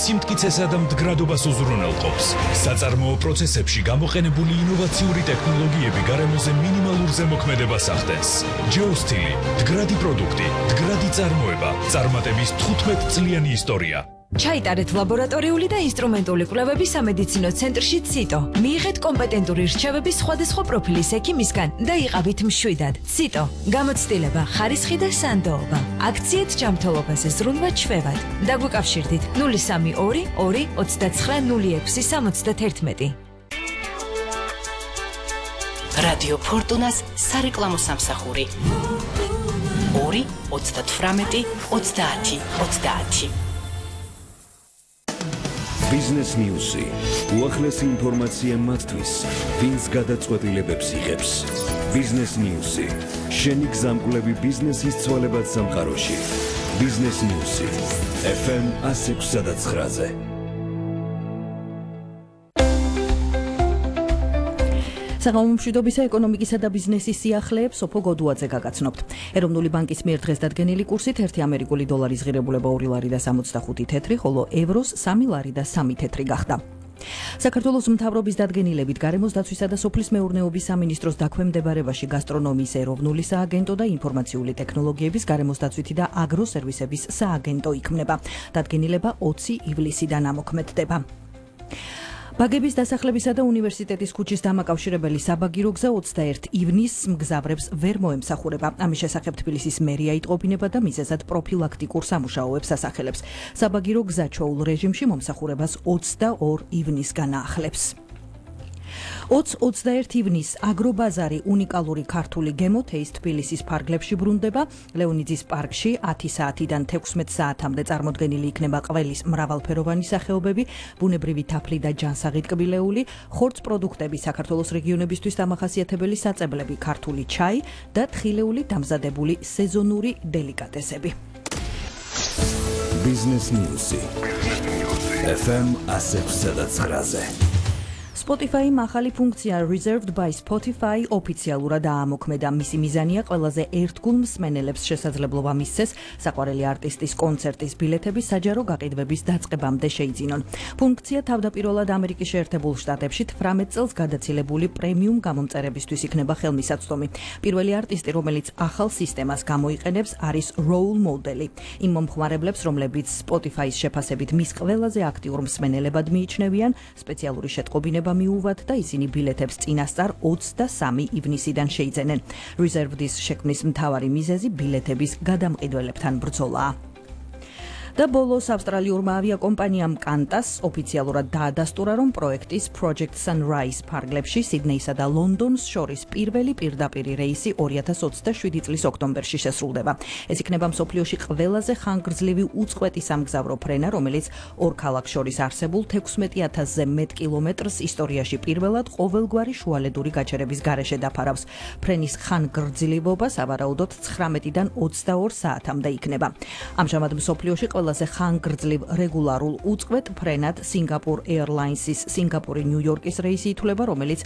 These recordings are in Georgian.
სიმტკიცესა და მდგრადობას უზრუნველყოფს. საწარმოო პროცესებში გამოყენებული ინოვაციური ტექნოლოგიები გარემოზე მინიმალურ ზემოქმედებას ახდენს. Geostili, მდგრადი პროდუქტი, მდგრადი წარმოება, წარმატების 15 წლიანი ისტორია. ჩაიტარეთ ლაბორატორიული და ინსტრუმენტული კვლევები სამედიცინო ცენტრში ციტო. მიიღეთ კომპეტენტური რჩევები სხვადასხვა პროფილის ექიმისგან და იყავით მშვიდად. ციტო. გამოცდილება, ხარისხი და სანდოობა. აქციეთ ჯანმრთელობაზე ზრუნვა ჩვევად. დაგვიკავშირდით 032 2 29 06 71. რადიო ფორტუნას სარეკლამო სამსახური 2 38 30 30. Business News-ი. უახლესი ინფორმაცია მათთვის, ვინც გადაწყვეტილებებს იღებს. Business News-ი. შენი გზამკვლევი ბიზნესის ცვალებად სამყაროში. Business News-ი. FM 106.9-ზე. საგამომშვიდობისა ეკონომიკისა და ბიზნესის სიახლეებს სოფო გოდუაძე გაგაცნობთ. ეროვნული ბანკის მიერ დღეს დადგენილი კურსით 1 ამერიკული დოლარის ღირებულება 2 ლარი და 65 თეთრი, ხოლო ევროს 3 ლარი და 3 თეთრი გახდა. საქართველოს მთავრობის დადგენილებით გარემოს დაცვისა და სოფლის მეურნეობის სამინისტროს დაქვემდებარებაში გასტრონომიის ეროვნული სააგენტო და ინფორმაციული ტექნოლოგიების გარემოს დაცვითი და აგროსერვისების სააგენტო იქმნება. დადგენილება 20 ივლისიდან ამოქმედდება. ბაგების დასახლებისა და უნივერსიტეტის ქუჩის დამაკავშირებელი საბაგირო გზა 21 ივნისს მგზავრებს ვერ მოემსახურება. ამის შესახებ თბილისის მერია იტყობინება და მიზეზად პროფილაქტიკურ სამუშაოებს ასახელებს. საბაგირო გზა ჩვეულ რეჟიმში მომსახურებას 22 ივნისგან აახლებს. 20-21 ივნისს აგრობაზარი უნიკალური ქართული გემოთეის თბილისის ფარგლებში ბრუნდება. ლეონიძის პარკში 10 საათიდან 16 საათამდე წარმოდგენილი იქნება ყველის მრავალფეროვანი სახეობები, ბუნებრივი თაფლი და ჯანსაღი ტკბილეული, ხორცპროდუქტები, საქართველოს რეგიონებისთვის დამახასიათებელი საწებლები, ქართული ჩაი და თხილეული დამზადებული სეზონური დელიკატესები. Business News-ი. FM 106.9-ზე. Spotify-მა ახალი ფუნქცია Reserved by Spotify ოფიციალურად აამოქმედა. მისი მიზანია ყველაზე ერთგულ მსმენელებს შესაძლებლობა მისცეს საყვარელი არტისტის კონცერტის ბილეთების საჯარო გაყიდვების დაწყებამდე შეიძინონ. ფუნქცია თავდაპირველად ამერიკის შეერთებულ შტატებში 18 წელს გადაცილებული პრემიუმ გამომწერებისთვის იქნება ხელმისაწვდომი. პირველი არტისტი, რომელიც ახალ სისტემას გამოიყენებს, არის Role Model-ი. იმ მომხმარებლებს, რომლებიც Spotify-ის შეფასებით მის ყველაზე აქტიურ მსმენელებად მიიჩნევიან, სპეციალური შეტყობინება მიუვათ და ისინი ბილეთებს წინასწარ 23 ივნისიდან შეიძენენ. Reserved-ის შექმნის მთავარი მიზეზი ბილეთების გადამყიდველებთან ბრძოლაა. და ბოლოს ავსტრალიურმა ავიაკომპანიამ Qantas ოფიციალურად დაადასტურა, რომ პროექტის Project Sunrise ფარგლებში სიდნეისა და ლონდონს შორის პირველი პირდაპირი რეისი 2027 წლის ოქტომბერში შესრულდება. ეს იქნება მსოფლიოში ყველაზე ხანგრძლივი უწყვეტი სამგზავრო ფრენა, რომელიც ორ ქალაქს შორის არსებულ 16,000-ზე მეტ კილომეტრს ისტორიაში პირველად ყოველგვარი შუალედური გაჩერების გარეშე დაფარავს. ფრენის ხანგრძლივობა სავარაუდოდ 19-დან 22 საათამდე იქნება. ამჟამად მსოფლიოში ყველაზე ხანგრძლივ რეგულარულ უწყვეტ ფრენად Singapore Airlines-ის სინგაპური ნიუ-იორკის რეისი ითვლება, რომელიც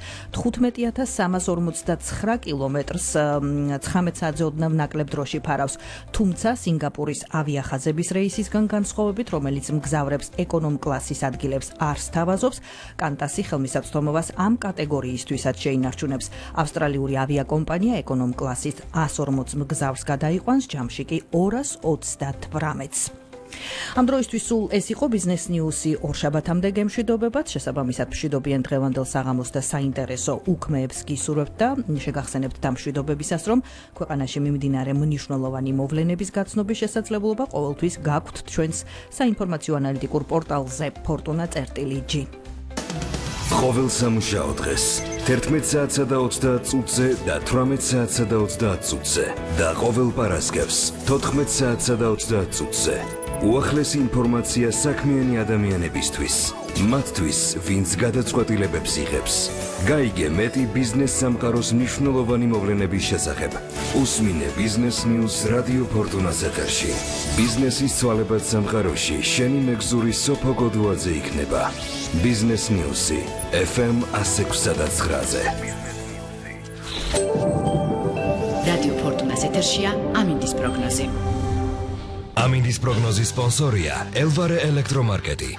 15,349 კილომეტრს 19 საათზე ოდნავ ნაკლებ დროში ფარავს. თუმცა სინგაპურის ავიახაზების რეისისგან განსხვავებით, რომელიც მგზავრებს ეკონომ კლასის ადგილებს არ სთავაზობს, Qantas-ი ხელმისაწვდომობას ამ კატეგორიისთვისაც შეინარჩუნებს. ავსტრალიური ავიაკომპანია ეკონომ კლასის 140 მგზავრს გადაიყვანს, ჯამში კი 238-ს. ამ დროისთვის სულ ეს იყო Business News-ი ორშაბათამდე გემშვიდობებად, შესაბამისად მშვიდობიან დღევანდელ საღამოს და საინტერესო უქმეებს გისურვებთ და შეგახსენებთ ამ მშვიდობებისას, რომ ქვეყანაში მიმდინარე მნიშვნელოვანი მოვლენების გაცნობის შესაძლებლობა ყოველთვის გაქვთ ჩვენს საინფორმაციო ანალიტიკურ პორტალზე fortuna.gr. ყოველ სამუშაო დღეს 11 საათსა და 30 წუთზე და 18 საათსა და 30 წუთზე და ყოველ პარასკევს 14 საათსა და 30 წუთზე. უახლესი ინფორმაცია საქმიანი ადამიანებისთვის, მათთვის, ვინც გადაწყვეტილებებს იღებს. გაიგე მეტი ბიზნეს სამყაროს მნიშვნელოვანი მოვლენების შესახებ. უსმინე Business News რადიო ფორტუნას ეთერში. ბიზნესის ცვალებად სამყაროში შენი მეგზური სოფო გოდუაძე იქნება. Business News-ი FM 106.9-ზე. რადიო ფორტუნას ეთერშია ამინდის პროგნოზი. ამინდის პროგნოზის სპონსორია ელვარე ელექტრომარკეტი.